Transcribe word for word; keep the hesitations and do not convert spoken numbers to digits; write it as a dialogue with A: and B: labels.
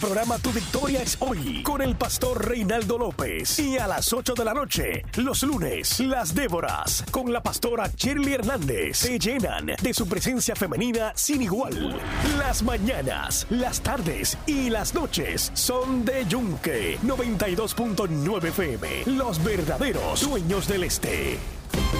A: Programa Tu Victoria es Hoy con el pastor Reinaldo López. Y a las ocho de la noche, los lunes, las Déboras con la pastora Shirley Hernández se llenan de su presencia femenina sin igual. Las mañanas, las tardes y las noches son de Yunque noventa y dos punto nueve F M. Los verdaderos dueños del este.